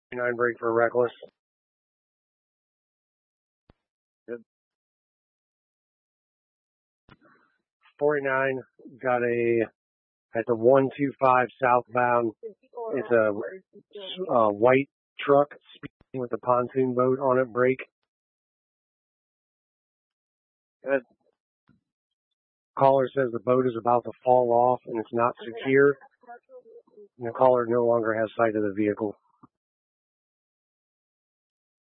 9 brake for reckless. Good. 49 got at the 125 southbound. It's a white truck speeding with a pontoon boat on it. Brake. Good. Caller says the boat is about to fall off and it's not secure. And the caller no longer has sight of the vehicle.